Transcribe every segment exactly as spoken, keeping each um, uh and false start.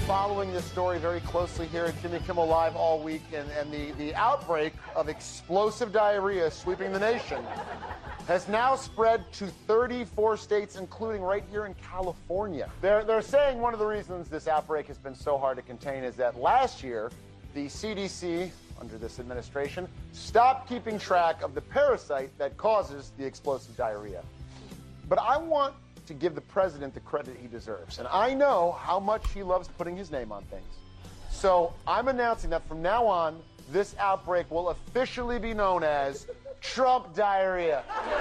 following this story very closely here at Jimmy Kimmel Live all week, and, and the, the outbreak of explosive diarrhea sweeping the nation has now spread to thirty-four states, including right here in California. They're, they're saying one of the reasons this outbreak has been so hard to contain is that last year, the C D C, under this administration, stopped keeping track of the parasite that causes the explosive diarrhea. But I want to give the president the credit he deserves. And I know how much he loves putting his name on things. So I'm announcing that from now on, this outbreak will officially be known as Trump diarrhea.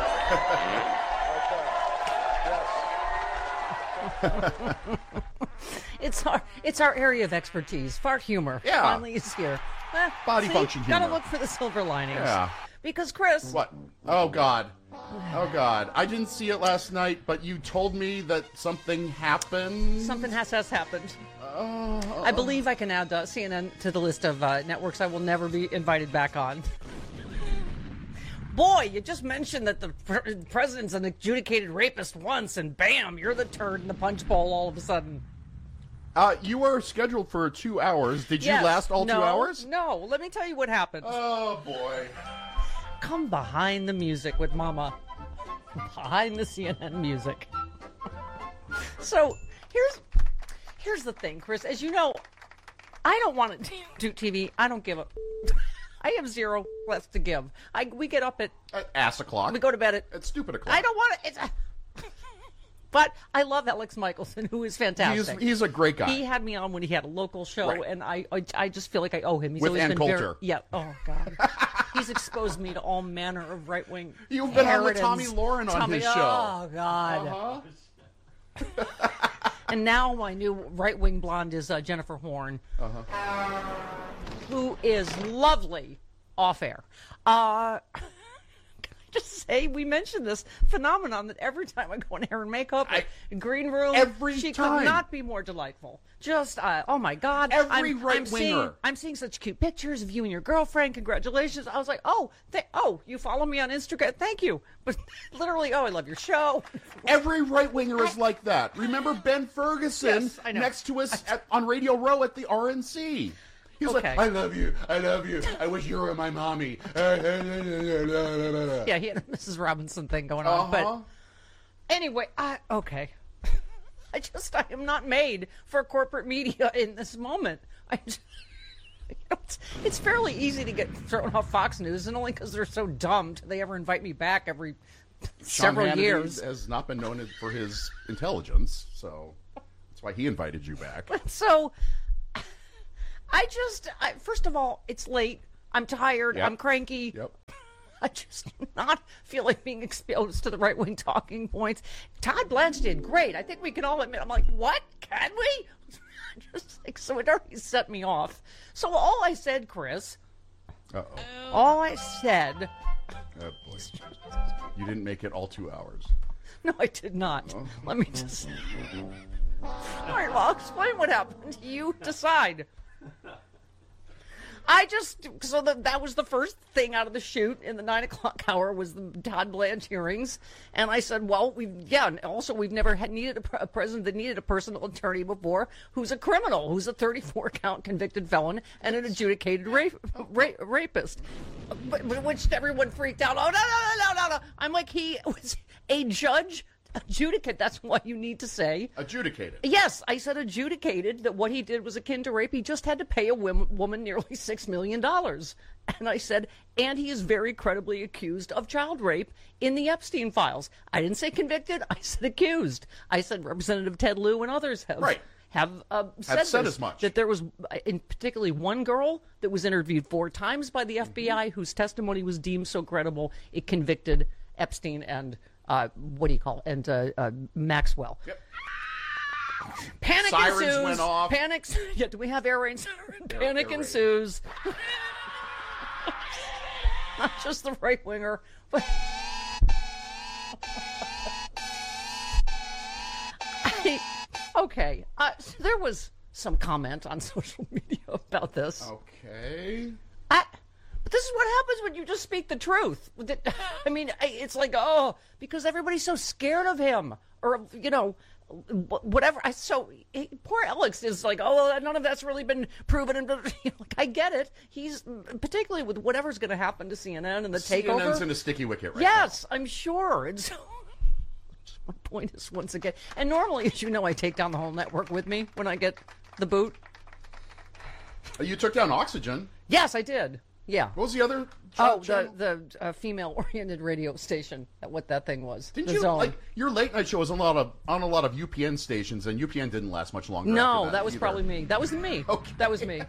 Okay. Yes. It's our it's our area of expertise. Fart humor. Yeah. Finally is here. Eh, Body see, function humor. Gotta look for the silver linings. Yeah. Because Chris. What? Oh, God. Oh, God. I didn't see it last night, but you told me that something happened. Something has, has happened. Uh, I believe I can add uh, C N N to the list of uh, networks I will never be invited back on. Boy, you just mentioned that the pre- president's an adjudicated rapist once, and bam, you're the turd in the punch bowl all of a sudden. Uh, you were scheduled for two hours. Did you Yes. last all no, two hours? No. Let me tell you what happened. Oh, boy. Come behind the music with Mama. Behind the C N N music. So, here's here's the thing, Chris. As you know, I don't want to do T V. I don't give a... I have zero left to give. I We get up at... At ass o'clock. We go to bed at... At stupid o'clock. I don't want to... It's a, but I love Alex Michelson, who is fantastic. He's, he's a great guy. He had me on when he had a local show, Right. and I, I I just feel like I owe him. He's With always Ann been Coulter. very... Yeah. Oh, God. He's exposed me to all manner of right-wing You've been on with Harridans. Tommy Lauren on Tommy, his show. Oh, God. Uh-huh. And now my new right-wing blonde is uh, Jennifer Horn, Uh-huh. who is lovely off-air. Uh... Just say we mentioned this phenomenon that every time I go in hair and makeup, I, in green room, every she time. could not be more delightful. Just, uh, oh my God. Every I'm, right I'm winger. seeing, I'm seeing such cute pictures of you and your girlfriend. Congratulations. I was like, oh, th- oh, you follow me on Instagram. Thank you. But literally, oh, I love your show. Every right winger is like that. Remember Ben Ferguson Yes, I know. next to us at, on Radio Row at the R N C. He was Okay. like, I love you, I love you, I wish you were my mommy. Yeah, he had a Missus Robinson thing going on. Uh-huh. But anyway, I, okay. I just, I am not made for corporate media in this moment. I just, you know, it's, it's fairly easy to get thrown off Fox News, and only because they're so dumb do they ever invite me back every several Sean Hannity years. has not been known for his intelligence, so that's why he invited you back. So, I just, I, first of all, it's late. I'm tired. Yep. I'm cranky. Yep. I just do not feel like being exposed to the right-wing talking points. Todd Blanche did great. I think we can all admit. I'm like, what? Can we? Just like, so it already set me off. So all I said, Chris, Uh-oh. all I said, Oh, boy. You didn't make it all two hours. no, I did not. Oh. Let me just, all right, well, I'll explain what happened. You decide. I just, so the, that was the first thing out of the chute in the nine o'clock hour was the Todd Blanche hearings. And I said, well, we yeah, and also we've never had needed a, a president that needed a personal attorney before who's a criminal, who's a thirty-four count convicted felon and an adjudicated rape, ra- rapist. But, but which everyone freaked out. Oh, no, no, no, no, no, no. I'm like, he was a judge. Adjudicate, that's what you need to say. Adjudicated. Yes, I said adjudicated, that what he did was akin to rape. He just had to pay a wom- woman nearly six million dollars. And I said, and he is very credibly accused of child rape in the Epstein files. I didn't say convicted, I said accused. I said Representative Ted Lieu and others have, Right. have uh, said, Have said this, as much. that there was, in particularly one girl that was interviewed four times by the F B I Mm-hmm. whose testimony was deemed so credible it convicted Epstein and Uh, what do you call it? And uh, uh, Maxwell. Yep. Panic Sirens ensues. went off. Panic. Yeah, do we have air raid siren? Panic air raid. ensues. Not just the right winger, but I, okay. Uh, so there was some comment on social media about this. Okay. I, but this is what happens when you just speak the truth. I mean, it's like, oh, because everybody's so scared of him. Or, you know, whatever. I so he, poor Alex is like, oh, well, none of that's really been proven. And like, I get it. He's particularly with whatever's going to happen to C N N and the C N N's takeover. C N N's in a sticky wicket right yes, now. I'm sure. And so my point is, once again, and normally, as you know, I take down the whole network with me when I get the boot. You took down Oxygen. Yes, I did. Yeah. What was the other? Oh, channel? the the uh, female-oriented radio station. What that thing was. Didn't the you Zone. like your late night show was on a lot of on a lot of U P N stations, and U P N didn't last much longer. No, after that, that was either. probably me. That was me. Okay. That was me.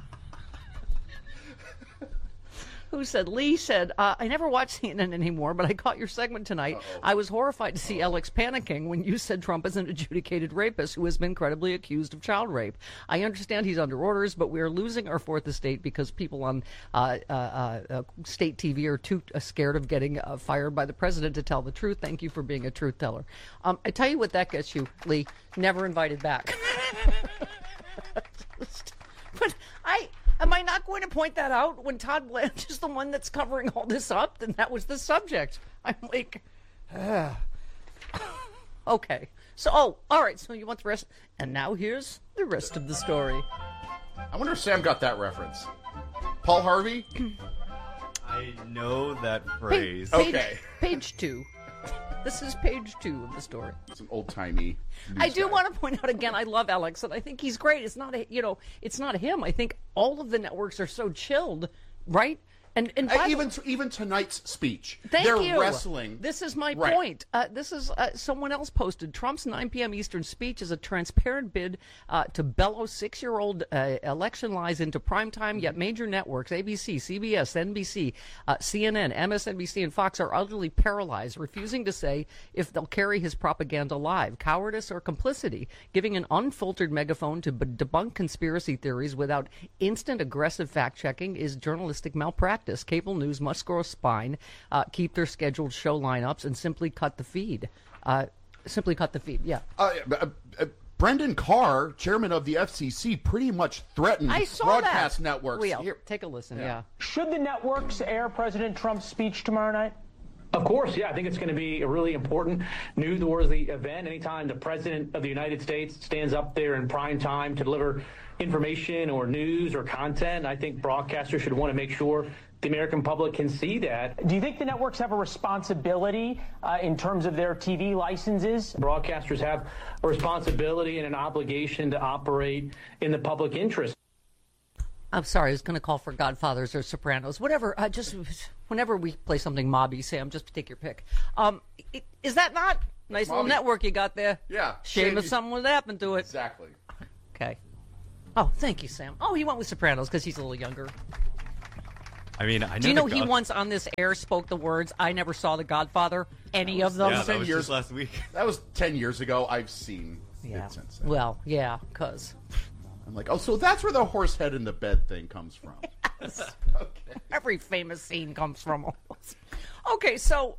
Who said? Lee said, uh, I never watch C N N anymore, but I caught your segment tonight. Uh-oh. I was horrified to see Uh-oh. Alex panicking when you said Trump is an adjudicated rapist who has been credibly accused of child rape. I understand he's under orders, but we are losing our fourth estate because people on uh, uh, uh, state T V are too uh, scared of getting uh, fired by the president to tell the truth. Thank you for being a truth teller. Um, I tell you what that gets you, Lee. Never invited back. But I... Am I not going to point that out when Todd Blanche is the one that's covering all this up? Then that was the subject. I'm like, uh. Okay. So, oh, all right. So you want the rest? And now here's the rest of the story. I wonder if Sam got that reference. Paul Harvey? I know that phrase. Page, Okay. Page two. This is page two of the story. It's an old-timey I do guy. want to point out again, I love Alex, and I think he's great. It's not, a, you know, it's not him. I think all of the networks are so chilled, right? And, and Uh, by the- even even tonight's speech, Thank they're you. wrestling. This is my Right. point. Uh, this is uh, someone else posted. Trump's nine p.m. Eastern speech is a transparent bid uh, to bellow six-year-old uh, election lies into primetime. Yet major networks, A B C, C B S, N B C, uh, C N N, M S N B C, and Fox are utterly paralyzed, refusing to say if they'll carry his propaganda live, cowardice or complicity, giving an unfiltered megaphone to b- debunk conspiracy theories without instant aggressive fact-checking is journalistic malpractice. Cable news must grow a spine, uh, keep their scheduled show lineups, and simply cut the feed. Uh, simply cut the feed, yeah. Uh, uh, uh, Brendan Carr, chairman of the F C C, pretty much threatened I saw broadcast that. networks. Leo, Here- take a listen, Yeah. yeah. Should the networks air President Trump's speech tomorrow night? Of course, yeah. I think it's going to be a really important newsworthy event. Anytime the President of the United States stands up there in prime time to deliver information or news or content, I think broadcasters should want to make sure the American public can see that. Do you think the networks have a responsibility uh, in terms of their T V licenses? Broadcasters have a responsibility and an obligation to operate in the public interest. I'm sorry, I was going to call for Godfathers or Sopranos, whatever. Uh, just whenever we play something mobby, Sam, just take your pick. Um, i- is that not nice little Mobby. network you got there? Yeah. Shame Shame if you- something would happen to it. Exactly. Okay. Oh, thank you, Sam. Oh, he went with Sopranos because he's a little younger. I mean, I know. Do you know the he God- once on this air spoke the words, I never saw The Godfather, any of them? Yeah, ten that was years- just last week. That was ten years ago. I've seen Yeah. it since then. Well, yeah, because I'm like, oh, so that's where the horse head in the bed thing comes from. Okay. every famous scene comes from almost. Okay, so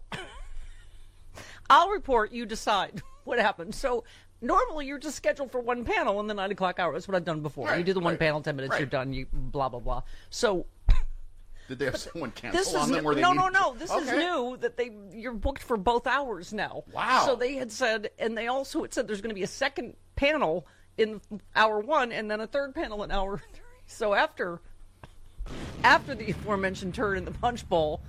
I'll report, you decide what happened. So normally you're just scheduled for one panel in the nine o'clock hour. That's what I've done before. Right, you do the one right, panel, ten minutes, right. you're done, you blah, blah, blah. So Did they have someone cancel this is on them? Where they no, no, needed no. to- This is Okay. new that they you're booked for both hours now. Wow. So they had said, and they also had said there's going to be a second panel in hour one, and then a third panel in hour three. So after after the aforementioned turn in the punch bowl,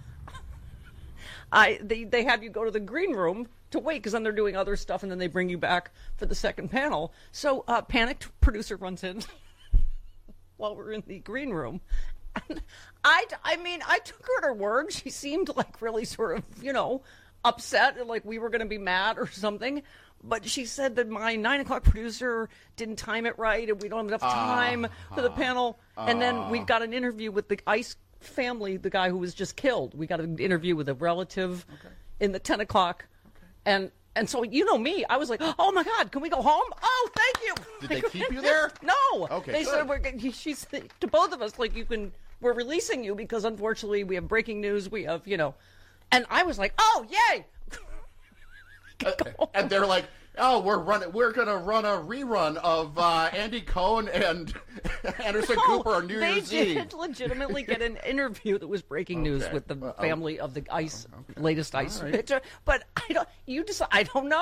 I they they have you go to the green room to wait because then they're doing other stuff, and then they bring you back for the second panel. So uh, panicked producer runs in while we're in the green room. And I, I mean, I took her at her word. She seemed like really sort of, you know, upset, like we were going to be mad or something. But she said that my nine o'clock producer didn't time it right, and we don't have enough time uh, for the panel. Uh, and then we got an interview with the ICE family, the guy who was just killed. We got an interview with a relative okay. in the ten o'clock, okay. and. And so, you know me, I was like, oh, my God, can we go home? Oh, thank you. Did they keep you there? No. Okay, They good. said, we're, she said to both of us, like, you can, we're releasing you because, unfortunately, we have breaking news. We have, you know. And I was like, oh, yay. Uh, and they're like, oh, we're running. We're gonna run a rerun of uh, Andy Cohen and Anderson No, Cooper on New they Year's did Eve. legitimately get an interview that was breaking news Okay. with the Well, family of the ICE latest ICE right. picture. But I don't. You decide. I don't know.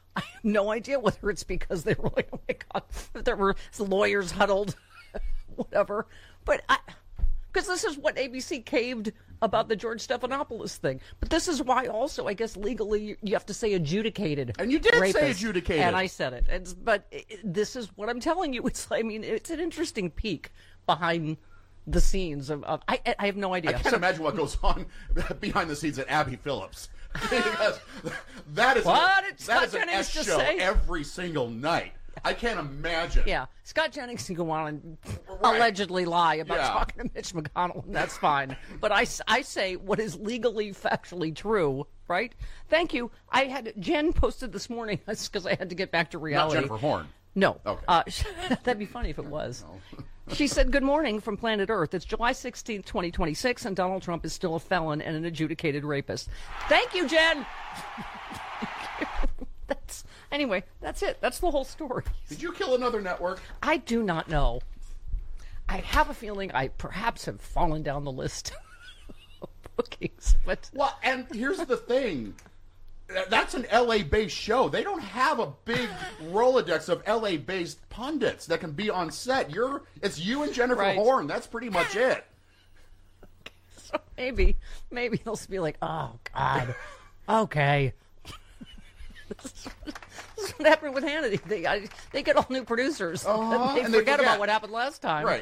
I have no idea whether it's because they were like, oh my God, there were lawyers huddled, whatever. But I, because this is what A B C caved about the George Stephanopoulos thing. But this is why also, I guess, legally you have to say adjudicated. And you did rapist. say adjudicated. And I said it. It's, but it, this is what I'm telling you. It's, I mean, it's an interesting peek behind the scenes of, of I, I have no idea. I can't so, imagine what goes on behind the scenes at Abby Phillips. Because that is What a, did that Scott is an Jennings S just show say? every single night. I can't imagine. Yeah, Scott Jennings can go on and Right. allegedly lie about Yeah. talking to Mitch McConnell, and that's fine. But I, s- I say what is legally, factually true, right? Thank you. I had Jen posted this morning because I had to get back to Not reality. Jennifer Horn. No. Okay. Uh, that'd be funny if it was. She said, good morning from planet Earth. It's July sixteenth, twenty twenty-six, and Donald Trump is still a felon and an adjudicated rapist. Thank you, Jen. That's Anyway, that's it. That's the whole story. Did you kill another network? I do not know. I have a feeling I perhaps have fallen down the list of bookings, but Well, and here's the thing. That's an L A-based show. They don't have a big Rolodex of L A-based pundits that can be on set. You're, it's you and Jennifer Right. Horn. That's pretty much it. so maybe, maybe they'll be like, oh, God, okay. This is, this is what happened with Hannity. They, I, they get all new producers. Uh-huh, they, and they forget forget. about what happened last time. Right.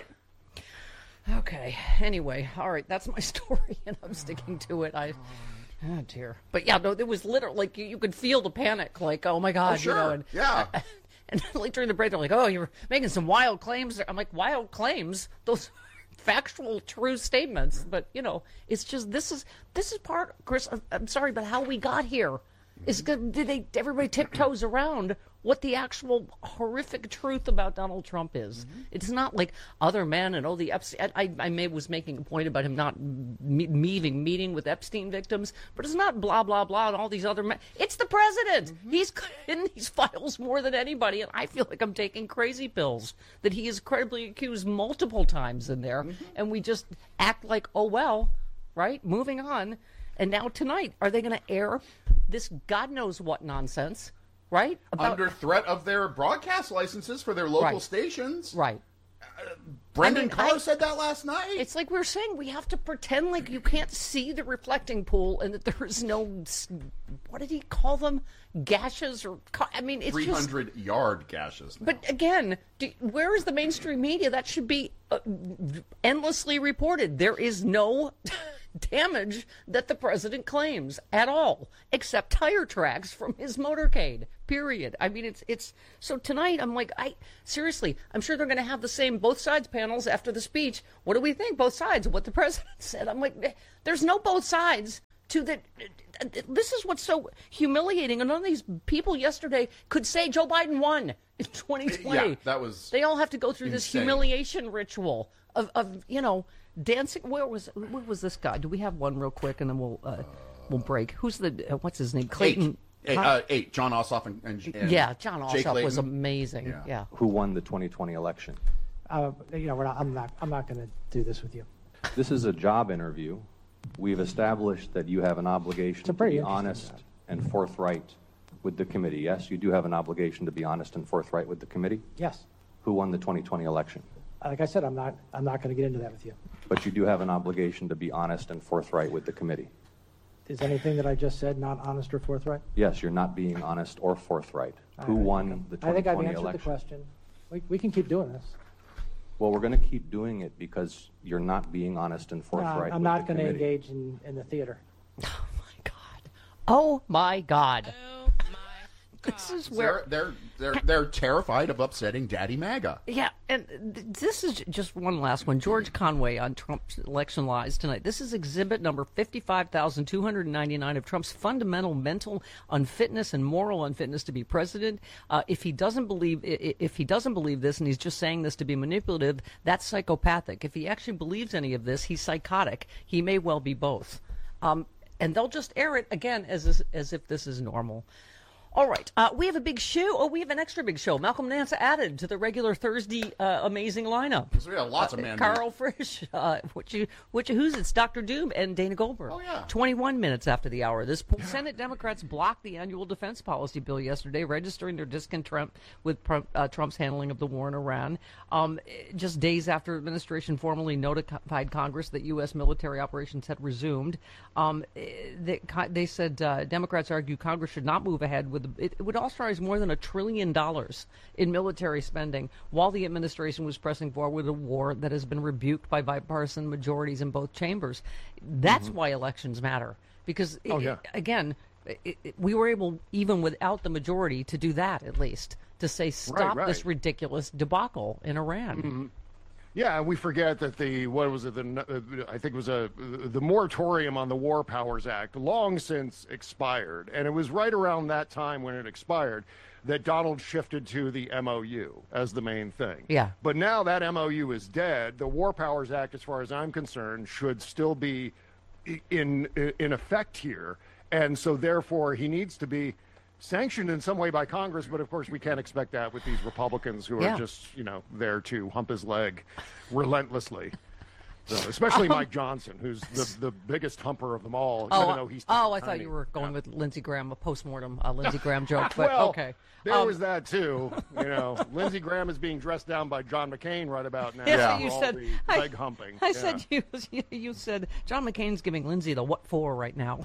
Okay. Anyway, all right. That's my story, and I'm sticking to it. I, oh dear. But yeah, no, there was literally like you, you could feel the panic, like, oh my God, Oh, sure. you know, and Yeah. and like during the break, they're like, oh, you're making some wild claims. I'm like, wild claims? Those factual, true statements. But you know, it's just this is this is part, Chris. I'm, I'm sorry, but how we got here is good. Did they? Everybody tiptoes around what the actual horrific truth about Donald Trump is. Mm-hmm. It's not like other men and all the Epstein. I, I may was making a point about him not me- meeting meeting with Epstein victims, but it's not blah blah blah and all these other men. It's the president. Mm-hmm. He's in these files more than anybody, and I feel like I'm taking crazy pills that he is credibly accused multiple times in there, mm-hmm. and we just act like, oh well, right, moving on. And now tonight, are they going to air this God knows what nonsense? Right? About, Under threat of their broadcast licenses for their local right. stations. Right. Uh, Brendan I mean, Carr I, said that last night. It's like we were saying, we have to pretend like you can't see the reflecting pool and that there is no, what did he call them? Gashes or, I mean, it's three hundred just, yard gashes now. But again, do, where is the mainstream media? That should be uh, endlessly reported. There is no damage that the president claims at all, except tire tracks from his motorcade, period. I mean, it's, it's, so tonight I'm like, I, seriously, I'm sure they're going to have the same both sides panels after the speech. What do we think? Both sides, what the president said. I'm like, there's no both sides to the, this is what's so humiliating. And none of these people yesterday could say Joe Biden won in twenty twenty. Yeah, that was They all have to go through insane. this humiliation ritual of, of, you know, dancing. Where was where was this guy? Do we have one real quick, and then we'll uh, we'll break. Who's the uh, what's his name? Clayton. Eight. Eight, Huh? uh, eight. John Ossoff and, and, and yeah, John Jake Ossoff was Layton. amazing. Yeah. Yeah. Who won the twenty twenty election? Uh, you know, we're not, I'm not. I'm not going to do this with you. This is a job interview. We've established that you have an obligation a to pretty be interesting honest job. and forthright with the committee. Yes, you do have an obligation to be honest and forthright with the committee. Yes. Who won the twenty twenty election? Like I said, I'm not. I'm not going to get into that with you. But you do have an obligation to be honest and forthright with the committee. Is anything that I just said not honest or forthright? Yes, you're not being honest or forthright. Who I- won the I twenty think I've twenty answered election? the question. We, we can keep doing this. Well, we're going to keep doing it because you're not being honest and No, forthright. I'm with not the going to committee. engage in, in the theater. Oh my God. Oh my God. This is where They're, they're, they're, they're terrified of upsetting Daddy MAGA. Yeah, and th- this is just one last one. George Conway on Trump's election lies tonight. This is exhibit number fifty-five thousand two hundred ninety-nine of Trump's fundamental mental unfitness and moral unfitness to be president. Uh, if he doesn't believe, if he doesn't believe this, and he's just saying this to be manipulative, that's psychopathic. If he actually believes any of this, he's psychotic. He may well be both. Um, and they'll just air it again as as if this is normal. All right. Uh, we have a big show. Oh, we have an extra big show. Malcolm Nance added to the regular Thursday uh, amazing lineup. So we got lots of uh, man. Carl Frisch, uh, which you, which who's it's Doctor Doom and Dana Goldberg. Oh yeah. Twenty-one minutes after the hour, this Senate Democrats blocked the annual defense policy bill yesterday, registering their discontent with uh, Trump's handling of the war in Iran. Um, just days after administration formally notified Congress that U S military operations had resumed, um, they, they said uh, Democrats argue Congress should not move ahead with. It, it would authorize more than a trillion dollars in military spending while the administration was pressing forward with a war that has been rebuked by bipartisan majorities in both chambers. That's mm-hmm. why elections matter. Because, oh, it, yeah. again, it, it, we were able, even without the majority, to do that at least, to say stop right, right. this ridiculous debacle in Iran. Mm-hmm. Yeah, and we forget that the, what was it, the, uh, I think it was a, the moratorium on the War Powers Act long since expired. And it was right around that time when it expired that Donald shifted to the M O U as the main thing. Yeah. But now that M O U is dead, the War Powers Act, as far as I'm concerned, should still be in in effect here. And so therefore he needs to be sanctioned in some way by Congress, but of course we can't expect that with these Republicans who yeah. are just, you know, there to hump his leg relentlessly. So, especially Mike Johnson, who's the, the biggest humper of them all. Oh, even though he's oh I tiny. thought you were going yeah. with Lindsey Graham, a postmortem uh, Lindsey Graham joke, but well, okay. There um, was that too. You know, Lindsey Graham is being dressed down by John McCain right about now. Yeah, for you all said the I, leg humping. I yeah. said you, you said John McCain's giving Lindsey the what for right now.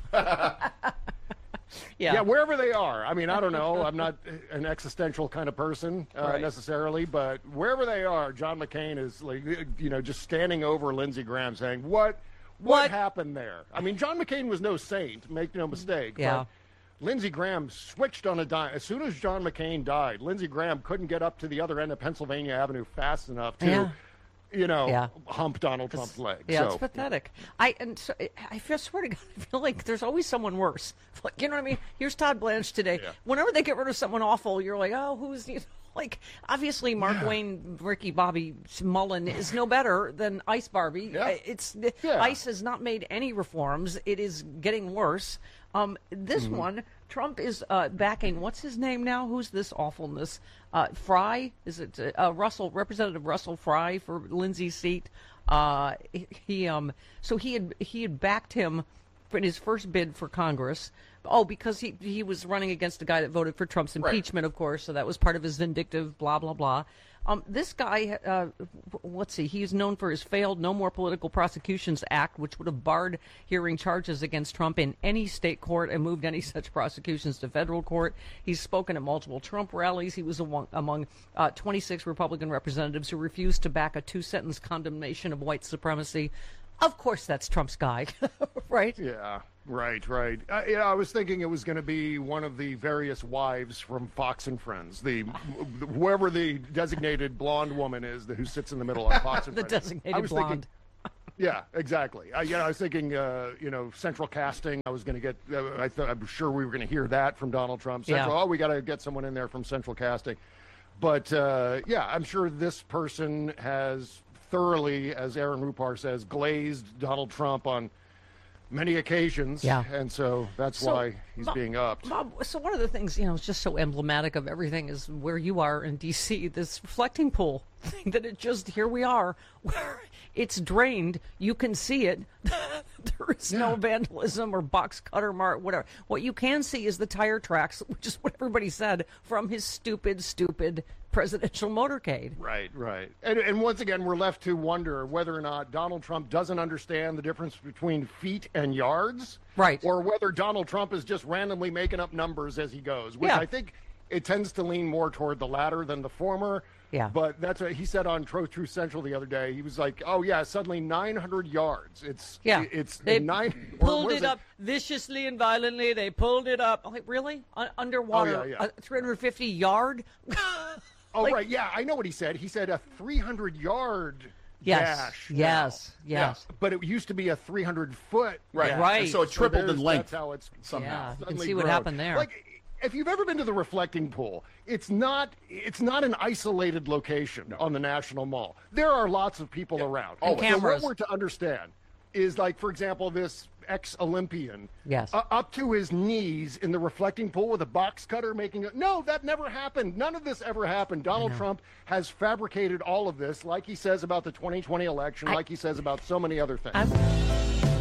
Yeah. yeah, wherever they are. I mean, I don't know. I'm not an existential kind of person uh, right. necessarily, but wherever they are, John McCain is like, you know, just standing over Lindsey Graham saying, "What, what, what? happened there?" I mean, John McCain was no saint. Make no mistake. Yeah. But Lindsey Graham switched on a dime. As soon as John McCain died, Lindsey Graham couldn't get up to the other end of Pennsylvania Avenue fast enough to. Yeah. You know, yeah. hump Donald Trump's leg. Yeah, so, it's pathetic. I and so, I feel, swear to God, I feel like there's always someone worse. Like, you know what I mean? Here's Todd Blanche today. Yeah. Whenever they get rid of someone awful, you're like, oh, who's you know, like? Obviously, Mark Yeah. Wayne, Ricky Bobby Mullen is no better than Ice Barbie. Yeah. It's Yeah. Ice has not made any reforms. It is getting worse. Um, this Mm-hmm. one, Trump is uh, backing. What's his name now? Who's this awfulness? Uh, Fry? Is it uh, Russell? Representative Russell Fry for Lindsay's seat? Uh, he, he um. So he had he had backed him in his first bid for Congress. Oh, because he he was running against a guy that voted for Trump's impeachment, right. Of course. So that was part of his vindictive blah blah blah. Um, this guy, uh, let's see, he's known for his failed No More Political Prosecutions Act, which would have barred hearing charges against Trump in any state court and moved any such prosecutions to federal court. He's spoken at multiple Trump rallies. He was among, among uh, twenty-six Republican representatives who refused to back a two-sentence condemnation of white supremacy. Of course, that's Trump's guy, right? Yeah, right, right. Uh, yeah, I was thinking it was going to be one of the various wives from Fox and Friends, the whoever the designated blonde woman is the, who sits in the middle on Fox and the Friends. designated I was blonde. Thinking, yeah, exactly. Uh, yeah, I was thinking, uh, you know, central casting. I was going to get. Uh, I thought I'm sure we were going to hear that from Donald Trump. Central, Yeah. Oh, we got to get someone in there from central casting. But uh, yeah, I'm sure this person has thoroughly, as Aaron Rupar says, glazed Donald Trump on many occasions. Yeah. And so that's So, why he's Bob- being upped. Bob, so one of the things, you know, is just so emblematic of everything is where you are in D C, this reflecting pool thing that it just, here we are, where it's drained. You can see it. There is no vandalism or box cutter mark, whatever. What you can see is the tire tracks, which is what everybody said, from his stupid, stupid presidential motorcade. Right, right. And, and once again, we're left to wonder whether or not Donald Trump doesn't understand the difference between feet and yards. Right. Or whether Donald Trump is just randomly making up numbers as he goes, which Yeah. I think it tends to lean more toward the latter than the former. Yeah. But that's what he said on Truth Truth Central the other day. He was like, "Oh yeah, suddenly nine hundred yards. It's Yeah. it's They nine." or pulled what is it up viciously and violently. They pulled it up. I'm like, really? Un- underwater? Oh, yeah, yeah. Uh, three hundred fifty yard? Oh Like- right, yeah, I know what he said. He said a three hundred yard Yes, dash. yes, now. yes. Yeah, but it used to be a three hundred foot. Right. dash. Right. And so it tripled there's- in length That's how it's somehow. Yeah, you can suddenly see what grown. happened there. Like, if you've ever been to the reflecting pool, it's not it's not an isolated location on the National Mall. There are lots of people around. And So cameras. what we're to understand is, like, for example, this ex-Olympian, Yes. uh, up to his knees in the reflecting pool with a box cutter making it. No, that never happened. None of this ever happened. Donald Trump has fabricated all of this, like he says about the twenty twenty election, I- like he says about so many other things. I'm-